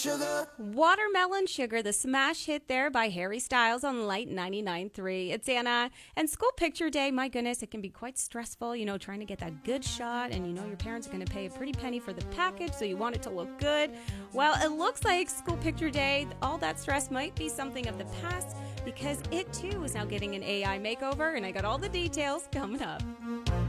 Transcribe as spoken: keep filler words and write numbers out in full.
Sugar. Watermelon Sugar, the smash hit there by Harry Styles on Light ninety-nine point three. It's Anna. And school picture day, my goodness, it can be quite stressful, you know, trying to get that good shot. And you know your parents are going to pay a pretty penny for the package, so you want it to look good. Well, it looks like school picture day, all that stress might be something of the past because it too is now getting an A I makeover. And I got all the details coming up.